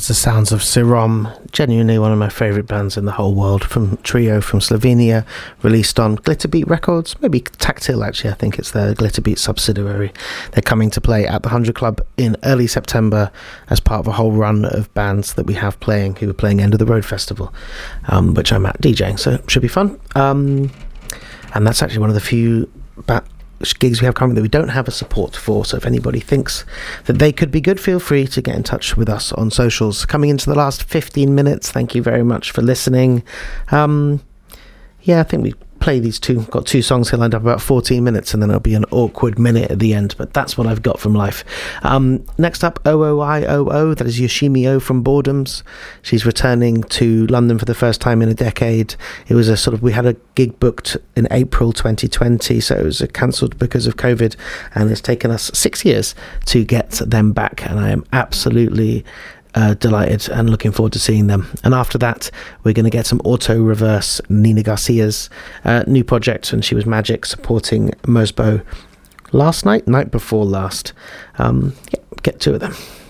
That's the sounds of Serom, genuinely one of my favourite bands in the whole world, from trio from Slovenia, released on Glitterbeat Records, maybe Tactile actually, I think it's their Glitterbeat subsidiary. They're coming to play at the 100 Club in early September as part of a whole run of bands that we have playing, who are playing End of the Road Festival, which I'm at DJing, so it should be fun. And that's actually one of the few gigs we have coming that we don't have a support for, so if anybody thinks that they could be good, feel free to get in touch with us on socials. Coming into the last 15 minutes, thank you very much for listening. I think we play these got two songs here lined up about 14 minutes, and then it'll be an awkward minute at the end, but that's what I've got from life. Next up, OOIOO, that is Yoshimi O from Boredoms. She's returning to London for the first time in a decade. It was we had a gig booked in April 2020, so it was cancelled because of COVID, and it's taken us 6 years to get them back, and I am absolutely delighted and looking forward to seeing them. And after that, we're going to get some Auto Reverse, Nina Garcia's new project, and she was Magic supporting Mosbo night before last. Get two of them.